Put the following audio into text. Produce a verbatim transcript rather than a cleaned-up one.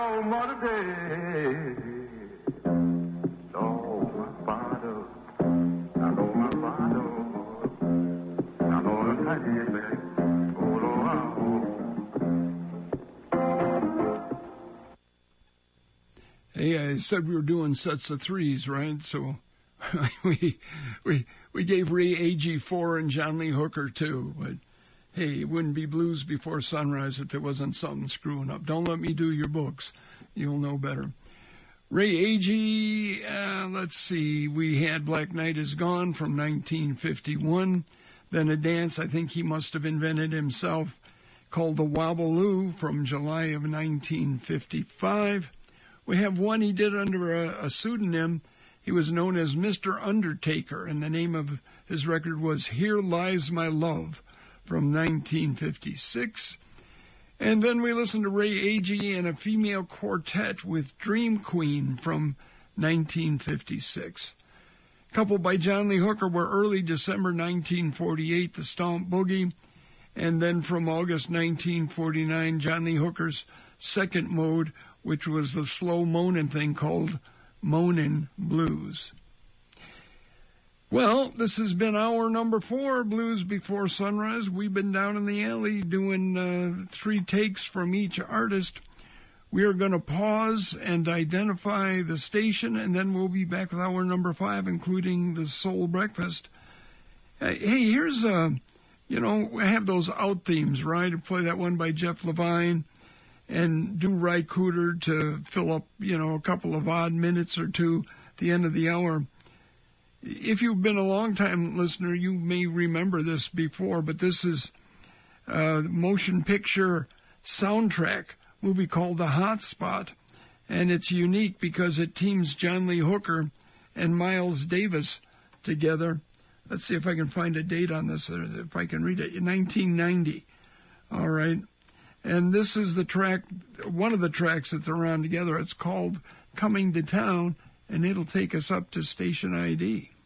Oh, Mother Day. Oh, my father. I know my father. I know the time. Oh, Lord. Hey, I said we were doing sets of threes, right? So we we we gave Ray Agee four and John Lee Hooker two, but hey, it wouldn't be Blues Before Sunrise if there wasn't something screwing up. Don't let me do your books. You'll know better. Ray Agee, uh, let's see, we had Black Knight Is Gone from nineteen fifty-one. Then a dance I think he must have invented himself called The Wobbaloo from July of nineteen fifty-five. We have one he did under a, a pseudonym. He was known as Mister Undertaker, and the name of his record was Here Lies My Love from nineteen fifty-six. And then we listened to Ray Agee and a female quartet with Dream Queen from nineteen fifty-six. A couple by John Lee Hooker were early December nineteen forty-eight, The Stomp Boogie, and then from August nineteen forty-nine, John Lee Hooker's Second Mode, which was the slow moaning thing called Moanin' Blues. Well, this has been hour number four, Blues Before Sunrise. We've been down in the alley doing uh, three takes from each artist. We are going to pause and identify the station, and then we'll be back with hour number five, including the Soul Breakfast. Hey, here's, uh, you know, we have those out themes, right? Play that one by Jeff Levine and do Ry Cooder to fill up, you know, a couple of odd minutes or two at the end of the hour. If you've been a long-time listener, you may remember this before, but this is a motion picture soundtrack movie called The Hot Spot, and it's unique because it teams John Lee Hooker and Miles Davis together. Let's see if I can find a date on this, or if I can read it. nineteen ninety. All right. And this is the track, one of the tracks that they're on together. It's called Coming to Town, and it'll take us up to station I D.